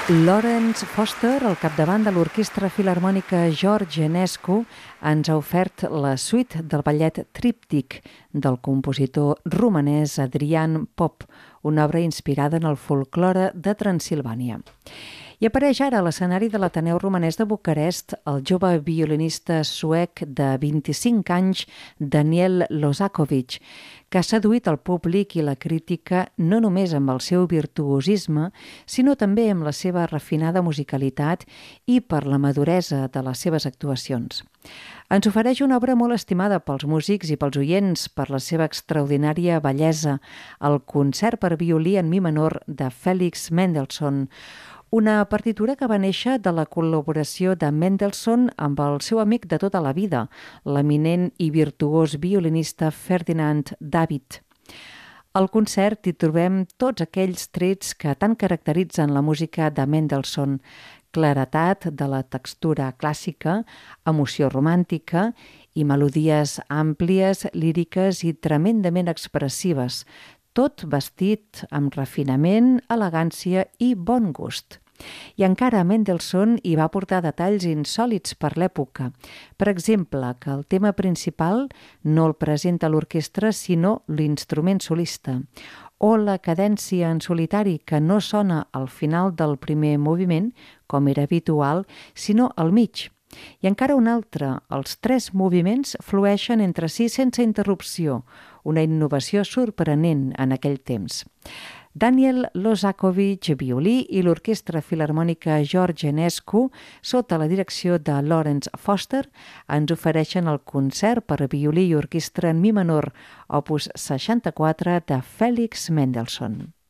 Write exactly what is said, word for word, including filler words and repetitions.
Lawrence Foster, al capdavant de l'Orquestra Filharmònica George Enescu, ens ha ofert la suite del ballet Tríptic del compositor romanès Adrian Pop, una obra inspirada en el folklore de Transsilvània. I apareix ara a l'escenari de l'Ateneu Romanès de Bucarest el jove violinista suec de vint-i-cinc anys, Daniel Lozakovich, que ha seduït el públic i la crítica no només amb el seu virtuosisme, sinó també amb la seva refinada musicalitat i per la maduresa de les seves actuacions. Ens ofereix una obra molt estimada pels músics i pels oients per la seva extraordinària bellesa, el concert per violí en mi menor de Félix Mendelssohn, una partitura que va néixer de la col·laboració de Mendelssohn amb el seu amic de tota la vida, l'eminent i virtuós violinista Ferdinand David. Al concert hi trobem tots aquells trets que tant caracteritzen la música de Mendelssohn: claretat de la textura clàssica, emoció romàntica i melodies àmplies, líriques i tremendament expressives, tot vestit amb refinament, elegància i bon gust. I encara Mendelssohn hi va portar detalls insòlits per l'època. Per exemple, que el tema principal no el presenta l'orquestra sinó l'instrument solista, o la cadència en solitari que no sona al final del primer moviment, com era habitual, sinó al mig. I encara un altre, els tres moviments flueixen entre si sense interrupció, una innovació sorprenent en aquell temps. Daniel Lozakovich, violí, i l'Orquestra Filharmònica George Enescu, sota la direcció de Lawrence Foster, ens ofereixen el concert per violí i orquestra en mi menor, opus seixanta-quatre de Félix Mendelssohn.